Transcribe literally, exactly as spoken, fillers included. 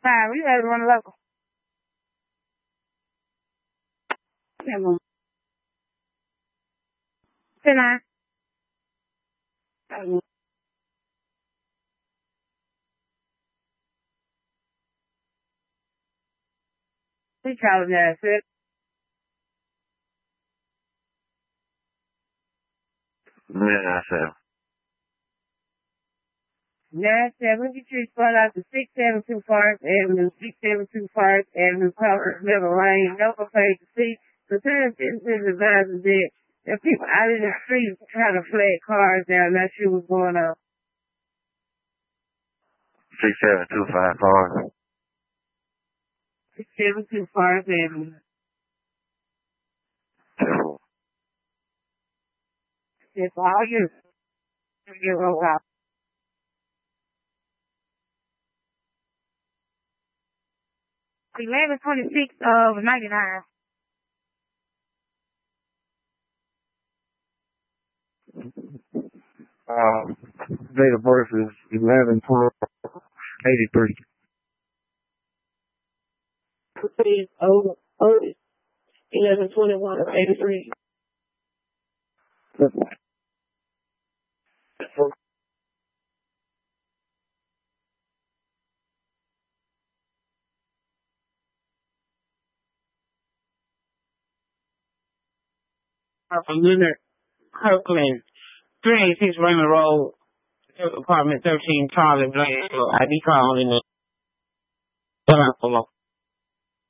Fine, we had to run local. Come on. Ten nine. We traveled there, sir. Yeah, sir. nine seventy-three spot out to six seventy-two Forest Avenue, six seventy-two Forest Avenue, Colorado River Lane, number page to see. The term citizens advises that there are people out in the street trying to flag cars down. That shit was going on. six seven two five four. six seventy-two Forest Avenue. Two. It's all you. You roll out. eleven twenty-six of ninety-nine. Um, date of birth is eleven twelve eighty-three. Oh, oh, eleven twenty-one of eighty-three. From Leonard Kirkland, three eighty-six Raymond Road, apartment thirteen, Charlie Blanche, I D calling in the